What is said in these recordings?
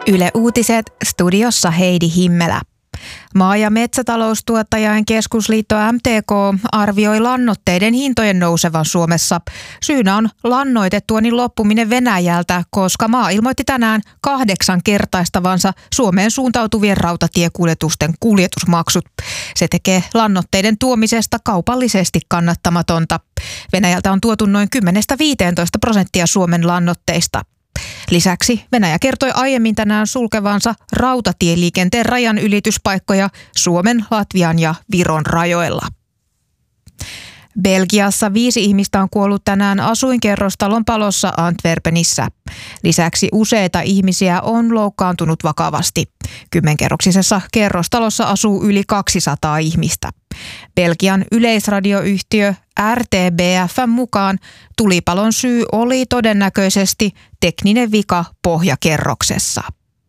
Yle Uutiset, studiossa Heidi Himmelä. Maa- ja metsätaloustuottajain keskusliitto MTK arvioi lannoitteiden hintojen nousevan Suomessa. Syynä on lannoitetuonnin loppuminen Venäjältä, koska maa ilmoitti tänään 8-kertaistavansa Suomeen suuntautuvien rautatiekuljetusten kuljetusmaksut. Se tekee lannoitteiden tuomisesta kaupallisesti kannattamatonta. Venäjältä on tuotu noin 10-15% Suomen lannoitteista. Lisäksi Venäjä kertoi aiemmin tänään sulkevansa rautatieliikenteen rajan ylityspaikkoja Suomen, Latvian ja Viron rajoilla. Belgiassa 5 ihmistä on kuollut tänään asuinkerrostalon palossa Antwerpenissä. Lisäksi useita ihmisiä on loukkaantunut vakavasti. 10-kerroksisessa kerrostalossa asuu yli 200 ihmistä. Belgian yleisradioyhtiö RTBF:n mukaan tulipalon syy oli todennäköisesti tekninen vika pohjakerroksessa.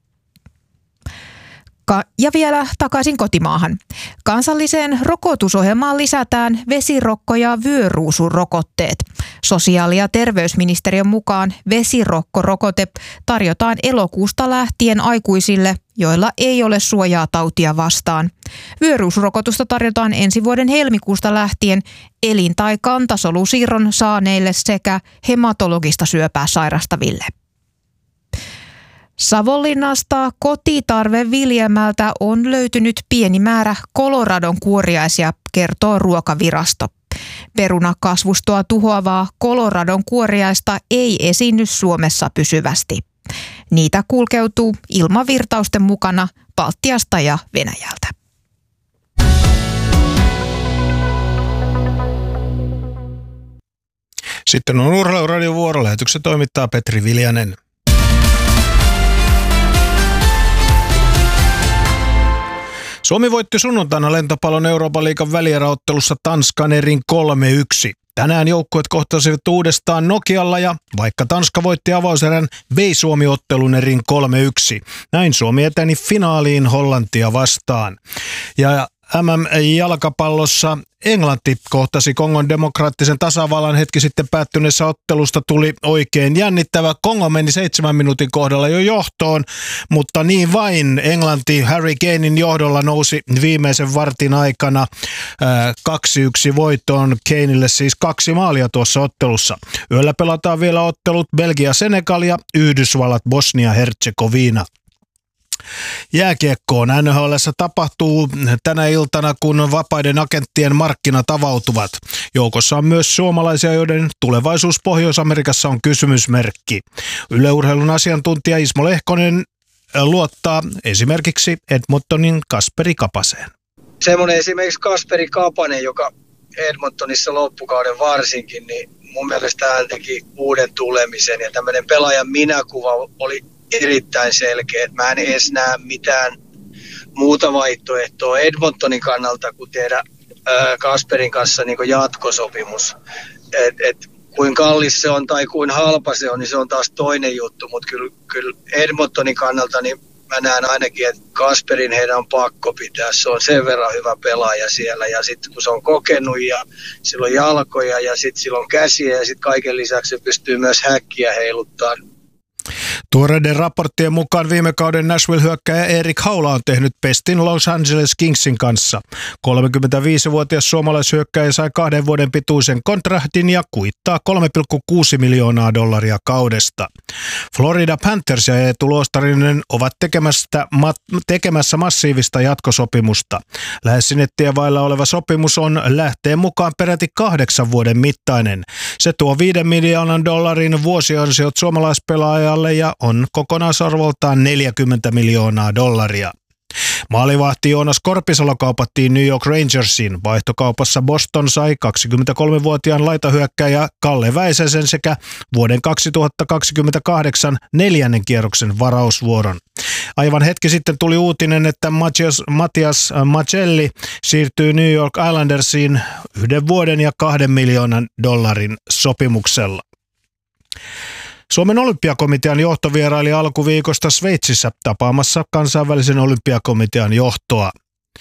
Ja vielä takaisin kotimaahan. Kansalliseen rokotusohjelmaan lisätään vesirokko- ja vyöruusurokotteet. Sosiaali- ja terveysministeriön mukaan vesirokko-rokote tarjotaan elokuusta lähtien aikuisille, joilla ei ole suojaa tautia vastaan. Vyöruusrokotusta tarjotaan ensi vuoden helmikuusta lähtien elin- tai kantasolusiirron saaneille sekä hematologista syöpää sairastaville. Savonlinnasta Kotitarve-Viljelmältä on löytynyt pieni määrä Coloradon kuoriaisia, kertoo Ruokavirasto. Perunakasvustoa tuhoavaa Coloradon kuoriaista ei esiinny Suomessa pysyvästi. Niitä kulkeutuu ilmavirtausten mukana Baltiasta ja Venäjältä. Sitten on Urheiluradion vuorolähetyksen toimittaa Petri Viljanen. Suomi voitti sunnuntaina lentopallon Euroopan liigan välieräottelussa Tanskan erin 3-1. Tänään joukkueet kohtasivat uudestaan Nokialla ja vaikka Tanska voitti avauserän, vei Suomi ottelun erin 3-1. Näin Suomi eteni finaaliin Hollantia vastaan. Ja MM-jalkapallossa Englanti kohtasi Kongon demokraattisen tasavallan hetki sitten päättyneessä ottelusta tuli oikein jännittävä. Kongo meni 7 minuutin kohdalla jo johtoon, mutta niin vain Englanti Harry Kanen johdolla nousi viimeisen vartin aikana 2-1 voittoon. Kanelle siis 2 maalia tuossa ottelussa. Yöllä pelataan vielä ottelut Belgia-Senegal ja Yhdysvallat Bosnia-Herzegovina. Jääkiekkoon NHL:ssä tapahtuu tänä iltana, kun vapaiden agenttien markkinat avautuvat. Joukossa on myös suomalaisia, joiden tulevaisuus Pohjois-Amerikassa on kysymysmerkki. Yle Urheilun asiantuntija Ismo Lehkonen luottaa esimerkiksi Edmontonin Kasperi Kapaseen. Semmoinen esimerkiksi Kasperi Kapanen, joka Edmontonissa loppukauden varsinkin, niin mun mielestä hän teki uuden tulemisen ja tämmöinen pelaajan minäkuva oli erittäin selkeä, että mä en edes näe mitään muuta vaihtoehtoa Edmontonin kannalta kuin tehdä Kasperin kanssa niin kuin jatkosopimus. Et kuin kallis se on tai kuin halpa se on, niin se on taas toinen juttu, mutta kyllä Edmontonin kannalta niin mä näen ainakin, että Kasperin heidän on pakko pitää. Se on sen verran hyvä pelaaja siellä ja sitten kun se on kokenut ja sillä on jalkoja ja sitten sillä on käsiä ja sitten kaiken lisäksi se pystyy myös häkkiä heiluttamaan. Tuoreiden raporttien mukaan viime kauden Nashville-hyökkääjä Erik Haula on tehnyt pestin Los Angeles Kingsin kanssa. 35-vuotias suomalaishyökkääjä sai 2 vuoden pituisen kontraktin ja kuittaa $3,6 miljoonaa kaudesta. Florida Panthers ja Eetu Luostarinen ovat tekemässä massiivista jatkosopimusta. Lähes sinettiä vailla oleva sopimus on lähteen mukaan peräti 8 vuoden mittainen. Se tuo $5 miljoonan vuosiansiot suomalaispelaajalle ja on kokonaisarvoltaan $40 miljoonaa. Maalivahti Joonas Korpisalo kaupattiin New York Rangersiin. Vaihtokaupassa Boston sai 23-vuotiaan laitahyökkääjä Kalle Väisäsen sekä vuoden 2028 4. kierroksen varausvuoron. Aivan hetki sitten tuli uutinen, että Matias Macelli siirtyy New York Islandersiin 1 vuoden ja $2 miljoonan sopimuksella. Suomen olympiakomitean johto vieraili alkuviikosta Sveitsissä tapaamassa kansainvälisen olympiakomitean johtoa.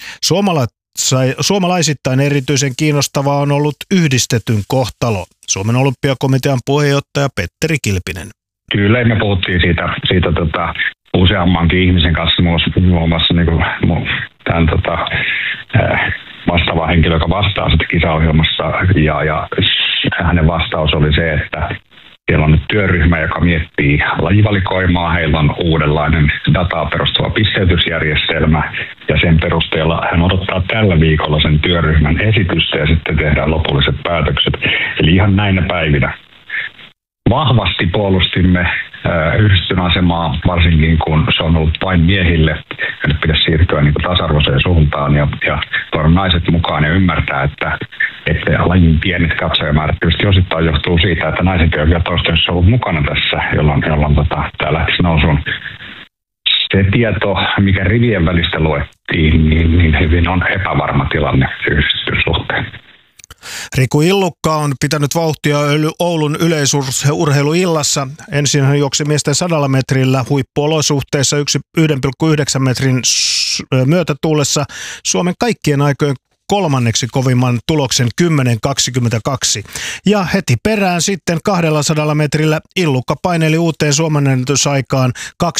Suomalaisittain erityisen kiinnostavaa on ollut yhdistetyn kohtalo. Suomen olympiakomitean puheenjohtaja Petteri Kilpinen. Kyllä me puhuttiin siitä useammankin ihmisen kanssa, muun muassa niin tämän vastaava henkilö, joka vastaa sitten kisaohjelmassa, ja hänen vastaus oli se, että siellä on nyt työryhmä, joka miettii lajivalikoimaa. Heillä on uudenlainen dataa perustuva pisteytysjärjestelmä, ja sen perusteella hän odottaa tällä viikolla sen työryhmän esitystä, ja sitten tehdään lopulliset päätökset. Eli ihan näinä päivinä vahvasti puolustimme yhdistyn asemaa, varsinkin kun se on ollut vain miehille. Ja nyt pitäisi siirtyä niin tasa-arvoiseen suuntaan ja tuoda naiset mukaan ja ymmärtää, että lajin pienet katsojamäärät tietysti osittain johtuu siitä, että naiset eivät vielä toistaiseksi ollut mukana tässä, jolloin tämä lähtisi nousuun. Se tieto, mikä rivien välistä luettiin, niin hyvin on epävarma tilanne yhdistyn suhteen. Riku Illukka on pitänyt vauhtia Oulun yleisurheiluillassa. Ensin hän juoksi miesten 100 metrillä huippuolosuhteissa 1,9 metrin myötätuulessa Suomen kaikkien aikojen kolmanneksi kovimman tuloksen 10.22. Ja heti perään sitten 200 metrillä Illukka paineli uuteen suomenennätysaikaan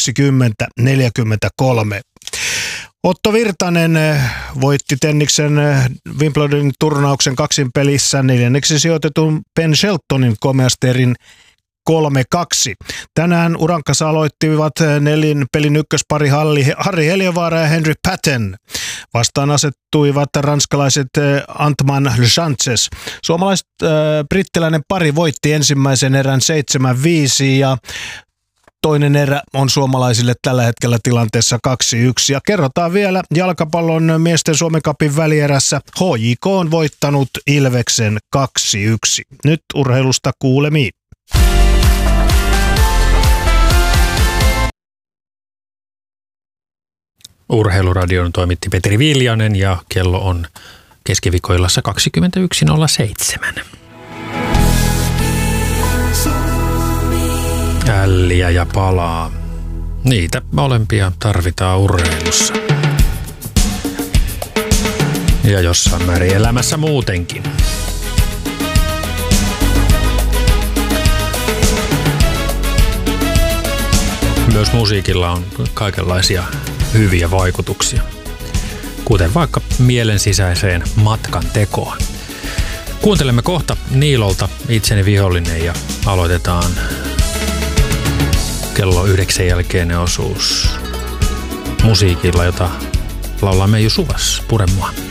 20.43. Otto Virtanen voitti tenniksen Wimbledonin turnauksen kaksinpelissä 4. sijoitetun Ben Sheltonin komeasterin 3-2. Tänään urankassa aloittivat 4 pelin ykköspari Harri Heliövaara ja Henry Patton. Vastaan asettuivat ranskalaiset Antman Sanchez. Brittiläinen pari voitti ensimmäisen erän 7-5 ja toinen erä on suomalaisille tällä hetkellä tilanteessa 2-1. Ja kerrotaan vielä jalkapallon miesten Suomen Cupin välierässä. HJK on voittanut Ilveksen 2-1. Nyt urheilusta kuulemiin. Urheiluradion toimitti Petri Viljanen ja kello on keskiviikkoillassa 21.07. Älliä ja palaa. Niitä molempia tarvitaan urheilussa. Ja jossain määrin elämässä muutenkin. Myös musiikilla on kaikenlaisia hyviä vaikutuksia, kuten vaikka mielen sisäiseen matkan tekoon. Kuuntelemme kohta Niilolta Itseni vihollinen ja aloitetaan kello 9 jälkeinen osuus musiikilla, jota laulaa Meiju Suvas, Pure mua.